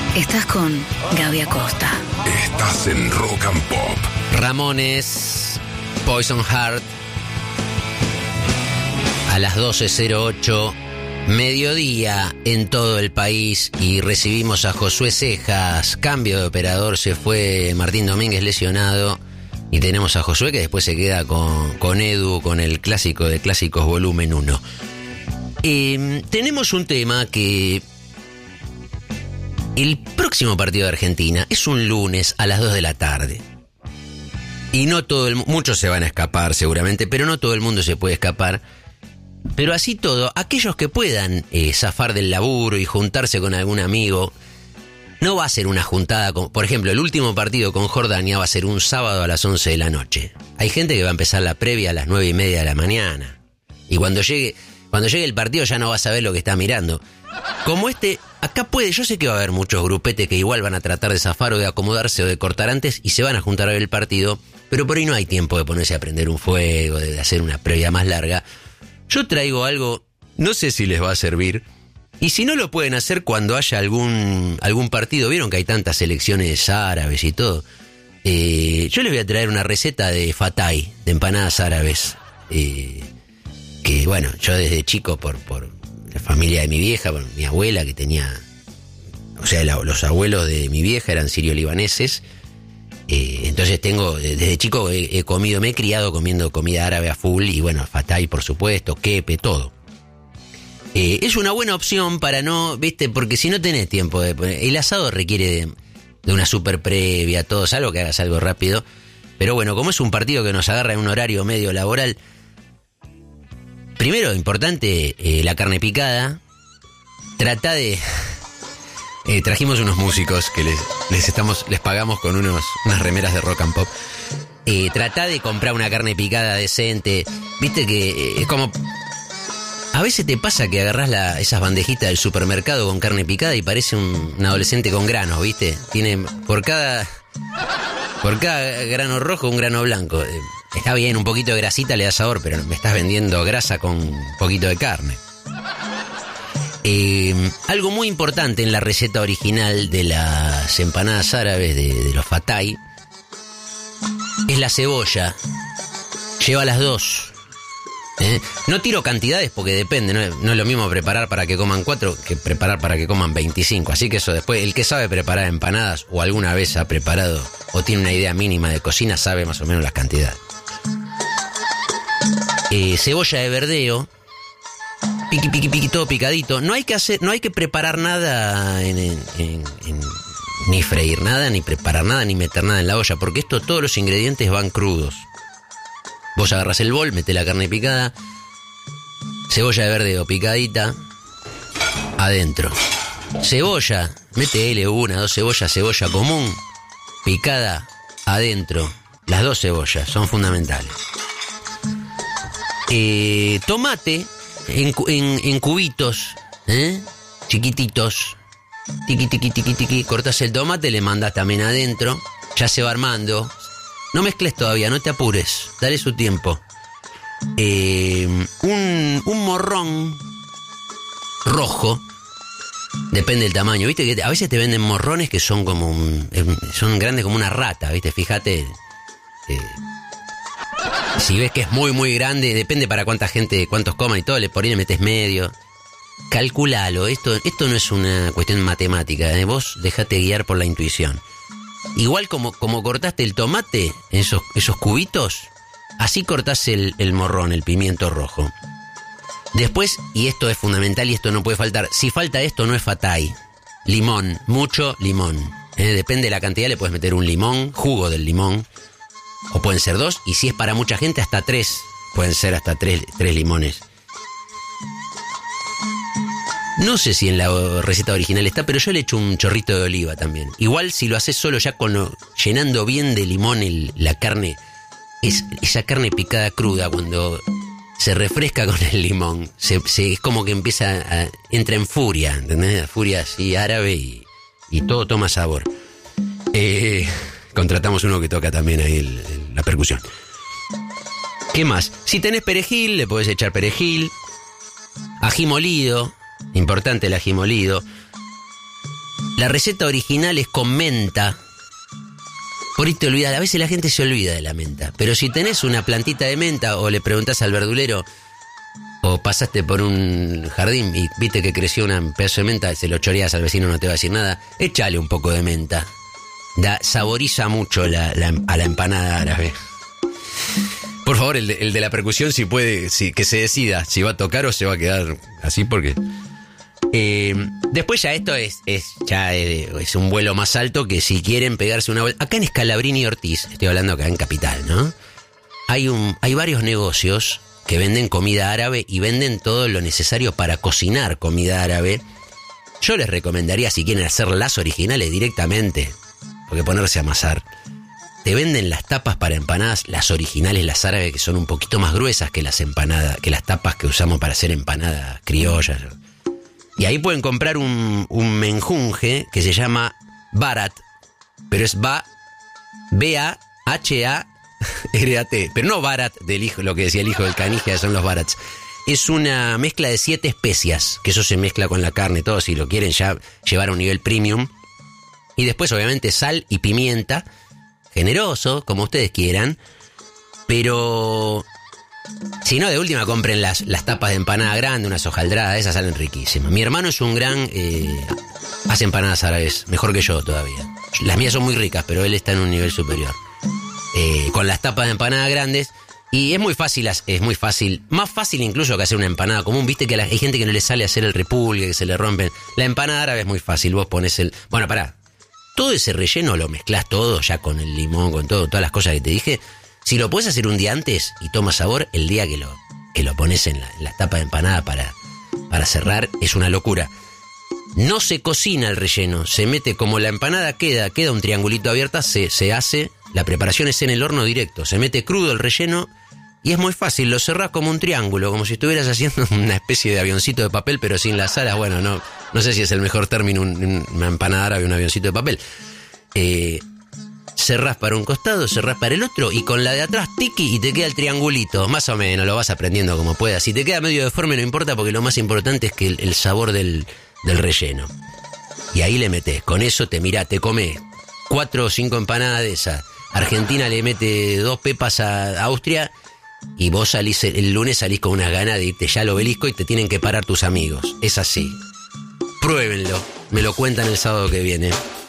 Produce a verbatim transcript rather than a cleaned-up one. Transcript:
Estás con Gaby Acosta. Estás en Rock and Pop. Ramones, Poison Heart. A las doce cero ocho, mediodía en todo el país, y recibimos a Josué Cejas. Cambio de operador, se fue Martín Domínguez lesionado. Y tenemos a Josué que después se queda con, con Edu, con el clásico de clásicos volumen uno. Eh, tenemos un tema que... El próximo partido de Argentina es un lunes a las dos de la tarde. Y no todo el mundo... Muchos se van a escapar seguramente, pero no todo el mundo se puede escapar. Pero así todo, aquellos que puedan eh, zafar del laburo y juntarse con algún amigo... No va a ser una juntada, con, por ejemplo, el último partido con Jordania va a ser un sábado a las once de la noche. Hay gente que va a empezar la previa a las nueve y media de la mañana. Y cuando llegue, cuando llegue el partido ya no va a saber lo que está mirando. Como este, acá puede, yo sé que va a haber muchos grupetes que igual van a tratar de zafar o de acomodarse o de cortar antes y se van a juntar a ver el partido, pero por ahí no hay tiempo de ponerse a prender un fuego, de hacer una previa más larga. Yo traigo algo, no sé si les va a servir. Y si no lo pueden hacer cuando haya algún algún partido, vieron que hay tantas selecciones árabes y todo. Eh, yo les voy a traer una receta de fatay, de empanadas árabes. Eh, que bueno, yo desde chico, por, por la familia de mi vieja, por mi abuela que tenía... O sea, la, los abuelos de mi vieja eran sirio-libaneses. Eh, entonces tengo, desde chico he, he comido, me he criado comiendo comida árabe a full. Y bueno, fatay por supuesto, kepe, todo. Eh, es una buena opción para no, viste, porque si no tenés tiempo de poner, el asado requiere de, de una super previa, todo, salvo que hagas algo rápido. Pero bueno, como es un partido que nos agarra en un horario medio laboral, primero, importante, eh, la carne picada. Trata de... Eh, trajimos unos músicos que les, les estamos les pagamos con unos unas remeras de rock and pop. Eh, trata de comprar una carne picada decente. Viste que eh, es como... A veces te pasa que agarrás la, esas bandejitas del supermercado con carne picada y parece un, un adolescente con granos, ¿viste? Tiene por cada por cada grano rojo un grano blanco. Eh, está bien, un poquito de grasita le da sabor, pero me estás vendiendo grasa con un poquito de carne. Eh, algo muy importante en la receta original de las empanadas árabes, de, de los fatay, es la cebolla. Lleva las dos. ¿Eh? No tiro cantidades porque depende, ¿no? No es lo mismo preparar para que coman cuatro que preparar para que coman veinticinco. Así que eso después, el que sabe preparar empanadas o alguna vez ha preparado o tiene una idea mínima de cocina sabe más o menos las cantidades. Eh, cebolla de verdeo, piqui, piqui, piqui, todo picadito. No hay que hacer, no hay que preparar nada en, en, en, en, ni freír nada, ni preparar nada, ni meter nada en la olla, porque esto, todos los ingredientes van crudos. Vos agarrás el bol, metés la carne picada, cebolla de verdeo picadita, adentro. Cebolla, métele una, dos cebollas, cebolla común, picada, adentro. Las dos cebollas son fundamentales. Eh, tomate en, en, en cubitos, ¿eh? Chiquititos. Tiqui, tiqui, tiqui, tiqui. Cortás el tomate, le mandás también adentro. Ya se va armando. No mezcles todavía, no te apures, dale su tiempo. Eh, un, un morrón rojo, depende del tamaño, viste que a veces te venden morrones que son como un, son grandes como una rata, viste, fíjate. Eh, si ves que es muy muy grande, depende para cuánta gente, cuántos coman y todo, le por ahí le metes medio. Calculalo, esto, esto no es una cuestión matemática, ¿eh? Vos dejate guiar por la intuición. Igual como, como cortaste el tomate, esos, esos cubitos, así cortás el, el morrón, el pimiento rojo. Después, y esto es fundamental y esto no puede faltar, si falta esto no es fatay. Limón, mucho limón. ¿eh? Depende de la cantidad, le puedes meter un limón, jugo del limón, o pueden ser dos, y si es para mucha gente, hasta tres. Pueden ser hasta tres, tres limones. No sé si en la receta original está, pero yo le echo un chorrito de oliva también. Igual si lo haces solo ya con lo, llenando bien de limón el, la carne, es esa carne picada cruda cuando se refresca con el limón, se, se, es como que empieza a, entra en furia, ¿entendés? Furia así árabe y, y todo toma sabor. Eh, contratamos uno que toca también ahí el, el, la percusión. ¿Qué más? Si tenés perejil, le podés echar perejil, ají molido. Importante el ají molido. La receta original es con menta. Por ahí te olvidas, a veces la gente se olvida de la menta. Pero si tenés una plantita de menta o le preguntás al verdulero o pasaste por un jardín y viste que creció un pedazo de menta, se lo choreás al vecino, no te va a decir nada, échale un poco de menta. Da, saboriza mucho la, la, a la empanada árabe. Por favor, el de, el de la percusión, si puede, si, que se decida si va a tocar o se va a quedar así, porque... Eh, después ya esto es, es ya es, es un vuelo más alto que si quieren pegarse una vuelta. Acá en Scalabrini y Ortiz, estoy hablando acá en Capital, ¿no? Hay un, hay varios negocios que venden comida árabe y venden todo lo necesario para cocinar comida árabe. Yo les recomendaría, si quieren hacer las originales directamente, porque ponerse a amasar. Te venden las tapas para empanadas, las originales, las árabes, que son un poquito más gruesas que las empanadas, que las tapas que usamos para hacer empanadas criollas. Y ahí pueden comprar un, un menjunje que se llama barat, pero es ba, B A H A R A T, pero no barat del hijo, lo que decía el hijo del canija, son los barats. Es una mezcla de siete especias, que eso se mezcla con la carne, todo, si lo quieren ya llevar a un nivel premium. Y después, obviamente, sal y pimienta, generoso, como ustedes quieran, pero... Si no, de última compren las, las tapas de empanada grande, unas hojaldradas, esas salen riquísimas. Mi hermano es un gran... Eh, hace empanadas árabes, mejor que yo todavía. Las mías son muy ricas, pero él está en un nivel superior. Eh, con las tapas de empanada grandes, y es muy fácil, es muy fácil, más fácil incluso que hacer una empanada común. Viste que la, hay gente que no le sale hacer el repulgue, que se le rompen. La empanada árabe es muy fácil, vos pones el... Bueno, pará, todo ese relleno lo mezclás todo, ya con el limón, con todo, todas las cosas que te dije... Si lo puedes hacer un día antes y toma sabor, el día que lo, que lo pones en la, en la tapa de empanada para, para cerrar, es una locura. No se cocina el relleno, se mete como la empanada queda, queda un triangulito abierto, se, se hace, la preparación es en el horno directo, se mete crudo el relleno y es muy fácil, lo cerrás como un triángulo, como si estuvieras haciendo una especie de avioncito de papel, pero sin las alas. Bueno, no, no sé si es el mejor término, un, una empanada árabe, un avioncito de papel. Eh... Cerrás para un costado, cerrás para el otro y con la de atrás tiki y te queda el triangulito. Más o menos, lo vas aprendiendo como puedas. Si te queda medio deforme no importa, porque lo más importante es que el, el sabor del, del relleno. Y ahí le metés, con eso te mirá, te comés cuatro o cinco empanadas de esas. Argentina le mete dos pepas a Austria y vos salís, el lunes salís con unas ganas de irte ya al Obelisco y te tienen que parar tus amigos. Es así. Pruébenlo, me lo cuentan el sábado que viene.